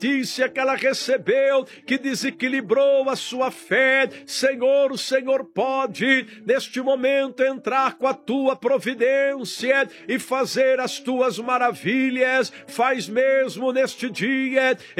notícia que ela recebeu, que desequilibrou a sua fé. Senhor, o Senhor pode, neste momento, entrar com a tua providência e fazer as tuas maravilhas. Faz mesmo neste dia,